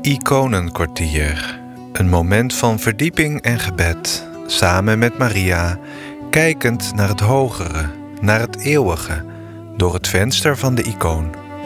Iconenkwartier. Een moment van verdieping en gebed, samen met Maria, kijkend naar het hogere, naar het eeuwige, door het venster van de icoon.